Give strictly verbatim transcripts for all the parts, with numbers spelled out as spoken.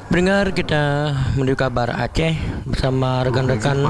Pendengar, kita menuju kabar Aceh bersama rekan-rekan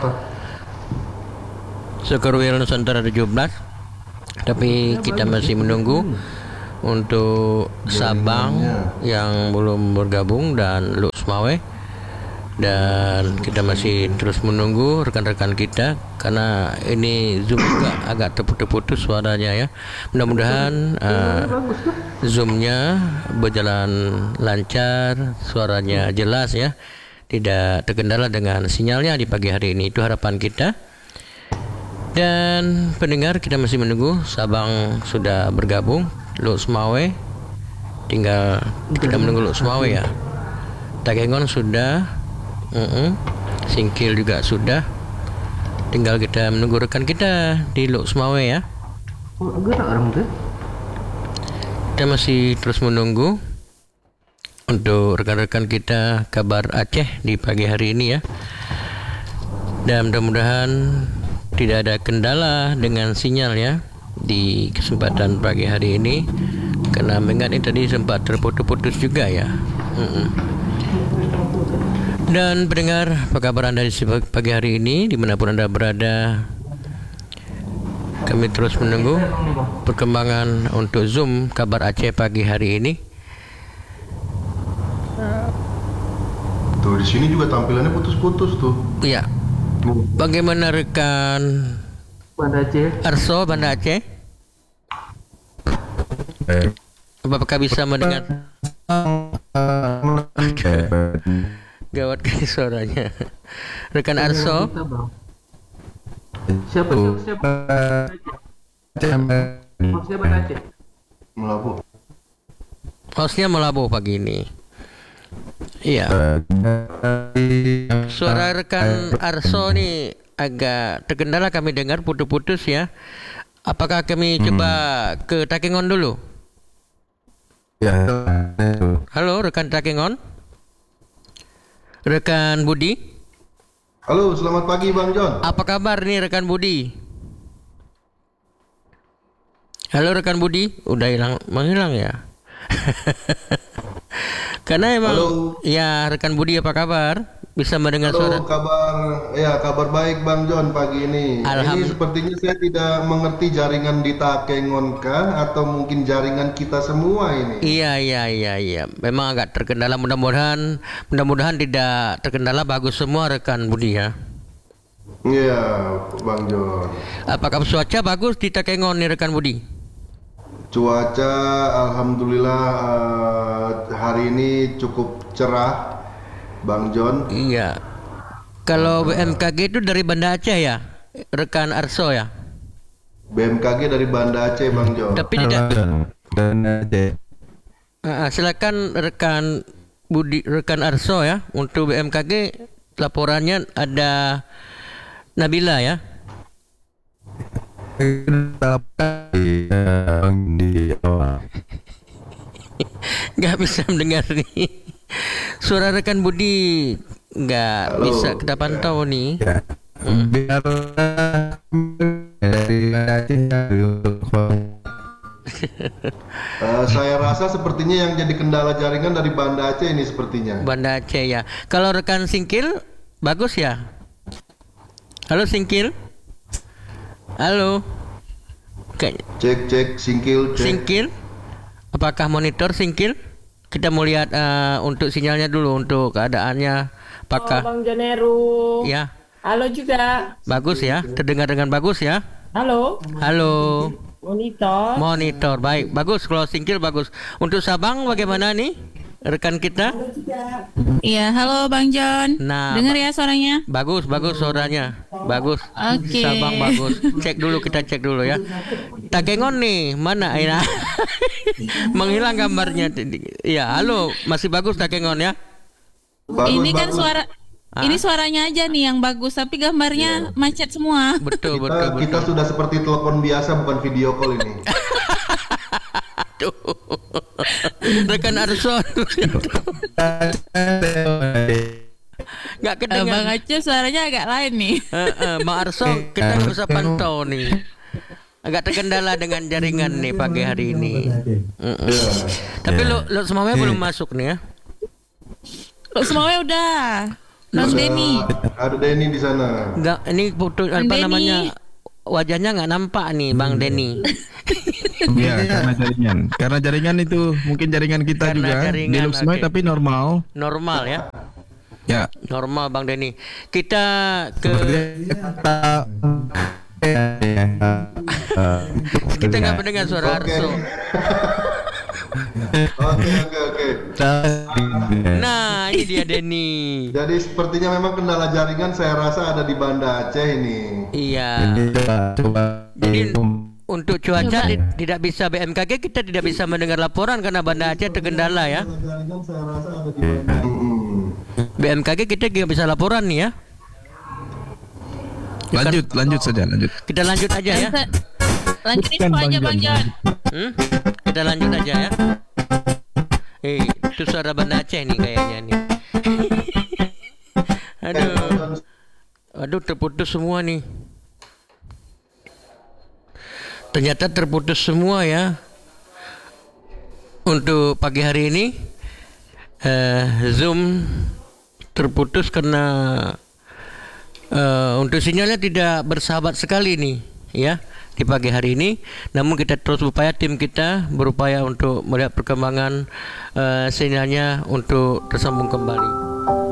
Sekerwil Nusantara tujuh belas. Tapi kita masih menunggu untuk Sabang yang belum bergabung dan Luk Semawe. Dan kita masih terus menunggu rekan-rekan kita karena ini Zoom juga agak terputus-putus suaranya ya. Mudah-mudahan uh, Zoomnya berjalan lancar, suaranya jelas ya, tidak terkendala dengan sinyalnya di pagi hari ini. Itu harapan kita. Dan pendengar, kita masih menunggu Sabang sudah bergabung, Luk Semawe tinggal kita menunggu Luk Semawe ya. Takengon sudah, Uh-uh. Singkil juga sudah. Tinggal kita menunggu rekan kita di Luk Semawe ya. Kita masih terus menunggu untuk rekan-rekan kita kabar Aceh di pagi hari ini ya. Dan mudah-mudahan tidak ada kendala dengan sinyal ya di kesempatan pagi hari ini. Karena mengingat ini tadi sempat terputus-putus juga ya. Uh-uh. Dan pendengar, apa kabar Anda di pagi hari ini dimanapun Anda berada? Kami terus menunggu perkembangan untuk Zoom kabar Aceh pagi hari ini. Tuh di sini juga tampilannya putus-putus tuh. Iya. Bagaimana rekan Banda Aceh? Arso, Banda Aceh? Eh. Apakah bisa mendengar? Gawat kali suaranya. Rekan Arso. Siapa siapa siapa? Hostnya Banda Aceh. Melabuh. Hostnya Melabuh pagi ini. Iya. Suara rekan Arso nih agak terkendala, kami dengar putus-putus ya. Apakah kami hmm. coba ke Takengon dulu? Ya. Halo rekan Takengon. Rekan Budi. Halo, selamat pagi Bang John. Apa kabar nih rekan Budi? Halo rekan Budi, udah hilang, menghilang ya? Karena emang Halo. Ya rekan Budi, apa kabar? Bisa mendengar Halo, suara? kabar ya kabar baik Bang John pagi ini. Ini sepertinya saya tidak mengerti jaringan di Takengon kah atau mungkin jaringan kita semua ini. Iya iya iya iya. Memang agak terkendala, mudah-mudahan mudah-mudahan tidak terkendala, bagus semua rekan Budi ya. Iya, Bang John. Apakah cuaca bagus di Takengon nih rekan Budi? Cuaca alhamdulillah uh, hari ini cukup cerah, Bang John. Iya. Kalau B M K G itu dari Banda Aceh ya, rekan Arso ya? B M K G dari Banda Aceh, Bang John. Tapi tidak. Banda Aceh. Uh, silakan rekan Budi, rekan Arso ya. Untuk B M K G laporannya ada Nabila ya. Gak bisa mendengar nih. Suara rekan Budi nggak bisa kita pantau nih. Ya. Hmm. Biar dari Aceh. Uh, saya rasa sepertinya yang jadi kendala jaringan dari Banda Aceh ini sepertinya. Banda Aceh ya. Kalau rekan Singkil bagus ya. Halo Singkil. Halo. Kayak Cek cek Singkil cek. Singkil. Apakah monitor Singkil? Kita mau lihat uh, untuk sinyalnya dulu, untuk keadaannya. Apakah? Oh, Bang Janeru. Ya. Halo juga. Bagus ya. Terdengar dengan bagus ya. Halo. Halo. Monitor. Monitor baik, bagus. Kalau Singkil bagus. Untuk Sabang bagaimana nih rekan kita? Iya, halo Bang John. Nah, dengar ya suaranya? Bagus, bagus suaranya. Bagus. Oke. Sabang bagus. Cek dulu, kita cek dulu ya. Takengon nih, mana ya? Menghilang gambarnya. Iya, halo, masih bagus Takengon ya? Bagus, ini kan bagus. suara Ah. ini suaranya aja nih yang bagus, tapi gambarnya Iya. macet semua. Betul, Kita, betul, betul. kita sudah seperti telepon biasa, bukan video call ini. Aduh. Rekan Arson. Nggak Eh, kedengar. Bang Aceh suaranya agak lain nih. Uh, uh, Mak Arso, kita nggak bisa pantau nih. Agak terkendala dengan jaringan nih pagi hari ini. Uh-uh. Tapi lo, lo semuanya belum masuk nih ya? Lu semua udah. Bang Ada- Denny. Ada Denny di sana. Enggak, ini foto apa Denny. namanya? Wajahnya nggak nampak nih Bang Denny. Iya, karena jaringan. Karena jaringan itu mungkin jaringan kita Karena juga jaringan, di Luxmai oke. tapi normal. Normal ya. Ya. Normal Bang Denny. Kita ke Seperti kata kita nggak mendengar suara Oke. Arso. Oke oke oke. Nah, ini dia Denny. Jadi sepertinya memang kendala jaringan saya rasa ada di Banda Aceh ini. Iya. coba coba Jadi untuk cuaca di- tidak bisa B M K G, kita tidak bisa mendengar laporan karena Banda Aceh terkendala ya. Jaringan saya rasa ada di Banda. Hmm. B M K G kita nggak bisa laporan nih ya. lanjut lanjut saja lanjut. Kita lanjut aja ya. Lanjutin Bukan info aja Bang Bang John. John. Hmm? Kita lanjut aja ya. Eh, itu suara Banda Aceh nih kayaknya nih. Aduh. Aduh, terputus semua nih. Ternyata terputus semua ya. Untuk pagi hari ini eh, Zoom terputus karena eh, untuk sinyalnya tidak bersahabat sekali nih ya di pagi hari ini. Namun kita terus berupaya, tim kita berupaya untuk melihat perkembangan eh, sinyalnya untuk tersambung kembali.